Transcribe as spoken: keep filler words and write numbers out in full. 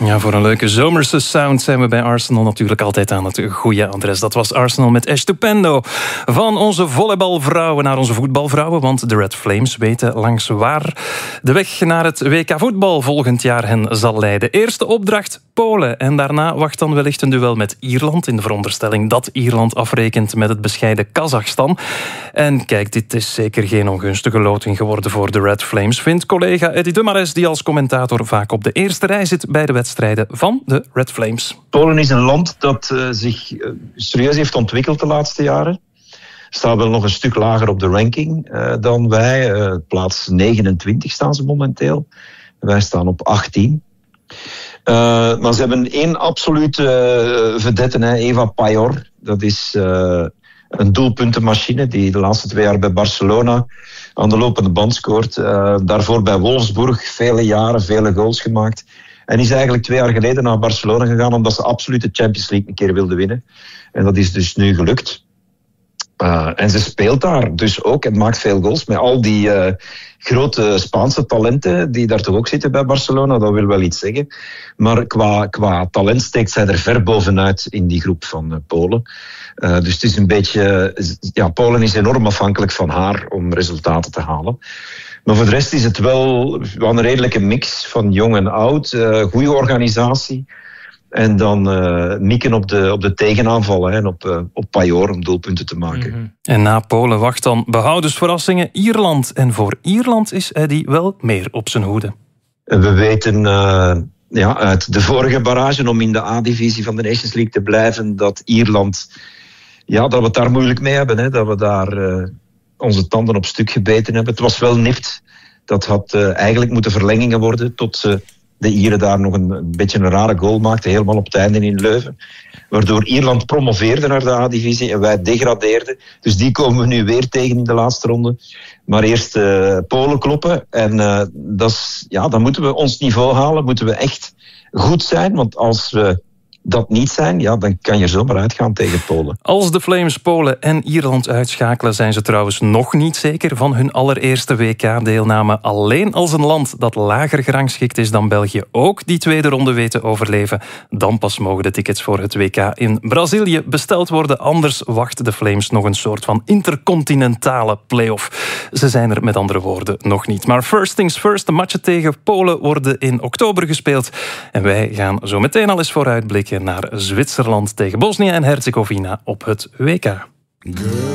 Ja, voor een leuke zomerse sound zijn we bij Arsenal natuurlijk altijd aan het goede adres. Dat was Arsenal met Estupendo. Van onze volleybalvrouwen naar onze voetbalvrouwen, want de Red Flames weten langs waar de weg naar het W K voetbal volgend jaar hen zal leiden. Eerste opdracht Polen en daarna wacht dan wellicht een duel met Ierland, in de veronderstelling dat Ierland afrekent met het bescheiden Kazachstan. En kijk, dit is zeker geen ongunstige loting geworden voor de Red Flames, vindt collega Eddy de Marais, die als commentator vaak op de eerste rij zit bij de wedstrijden van de Red Flames. Polen is een land dat uh, zich uh, serieus heeft ontwikkeld de laatste jaren. Staat wel nog een stuk lager op de ranking uh, dan wij. Uh, plaats negenentwintig staan ze momenteel. Wij staan op achttien. Uh, maar ze hebben één absolute uh, vedette, hè, Eva Pajor. Dat is uh, een doelpuntenmachine die de laatste twee jaar bij Barcelona aan de lopende band scoort. Uh, daarvoor bij Wolfsburg vele jaren, vele goals gemaakt. En is eigenlijk twee jaar geleden naar Barcelona gegaan omdat ze absoluut de Champions League een keer wilde winnen. En dat is dus nu gelukt. Uh, en ze speelt daar dus ook en maakt veel goals met al die uh, grote Spaanse talenten die daar toch ook zitten bij Barcelona. Dat wil wel iets zeggen. Maar qua, qua talent steekt zij er ver bovenuit in die groep van uh, Polen. Uh, dus het is een beetje... Ja, Polen is enorm afhankelijk van haar om resultaten te halen. Maar voor de rest is het wel, wel een redelijke mix van jong en oud. Uh, goede organisatie. En dan uh, mikken op de, op de tegenaanval hè, en op, uh, op Pajor om doelpunten te maken. Mm-hmm. En na Polen wacht dan behoudensverrassingen Ierland. En voor Ierland is Eddy wel meer op zijn hoede. We weten uh, ja, uit de vorige barrage om in de A-divisie van de Nations League te blijven dat Ierland, ja, dat we het daar moeilijk mee hebben. Hè, dat we daar uh, onze tanden op stuk gebeten hebben. Het was wel nipt. Dat had uh, eigenlijk moeten verlengingen worden tot ze... Uh, de Ieren daar nog een, een beetje een rare goal maakten, helemaal op het einde in Leuven. Waardoor Ierland promoveerde naar de A-divisie en wij degradeerden. Dus die komen we nu weer tegen in de laatste ronde. Maar eerst uh, Polen kloppen. En uh, dat is, ja, dan moeten we ons niveau halen. Moeten we echt goed zijn. Want als we dat niet zijn, ja, dan kan je zomaar uitgaan tegen Polen. Als de Flames Polen en Ierland uitschakelen, zijn ze trouwens nog niet zeker van hun allereerste W K-deelname. Alleen als een land dat lager gerangschikt is dan België ook die tweede ronde weet te overleven, dan pas mogen de tickets voor het W K in Brazilië besteld worden. Anders wacht de Flames nog een soort van intercontinentale play-off. Ze zijn er met andere woorden nog niet. Maar first things first, de matchen tegen Polen worden in oktober gespeeld. En wij gaan zo meteen al eens vooruitblikken naar Zwitserland tegen Bosnië en Herzegovina op het W K.